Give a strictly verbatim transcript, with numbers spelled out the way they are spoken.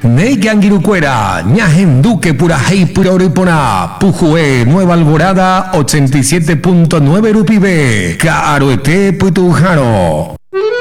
Neigangirucuera, Ñajenduque, Purajei, Puroripona, Pujue, Nueva Alborada, ochenta y siete punto nueve Rupibe, Caroete, Putujano.